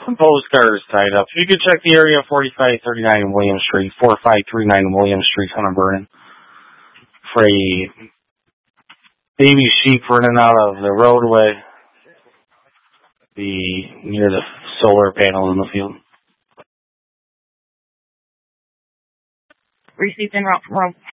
Proposed cars tied up. You could check the area 4539 William Street, 4539 William Street, Hunter Vernon. For a baby sheep running out of the roadway, near the solar panels in the field. Received en route from